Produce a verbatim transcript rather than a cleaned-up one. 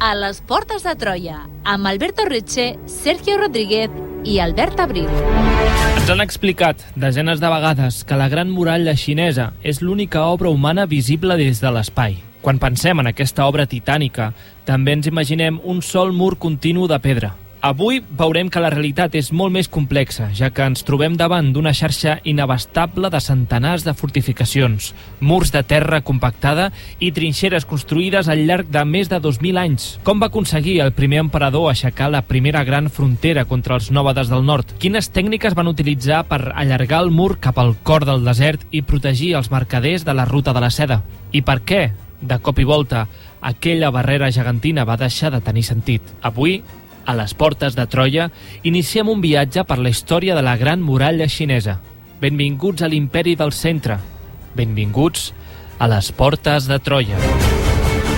a les Portes de Troia, amb Alberto Reche, Sergio Rodríguez i Albert Abril. Ens han explicat desenes de vegades que la Gran Muralla Xinesa és l'única obra humana visible des de l'espai. Quan pensem en aquesta obra titànica, també ens imaginem un sol mur continu de pedra. Avui veurem que la realitat és molt més complexa, ja que ens trobem davant d'una xarxa inabastable de centenars de fortificacions, murs de terra compactada i trinxeres construïdes al llarg de més de dos mil anys. Com va aconseguir el primer emperador aixecar la primera gran frontera contra els nòmades del nord? Quines tècniques van utilitzar per allargar el mur cap al cor del desert i protegir els mercaders de la ruta de la seda? I per què, de cop i volta, aquella barrera gegantina va deixar de tenir sentit? Avui, a les Portes de Troia, iniciem un viatge per la història de la Gran Muralla Xinesa. Benvinguts a l'Imperi del Centre. Benvinguts a les Portes de Troia.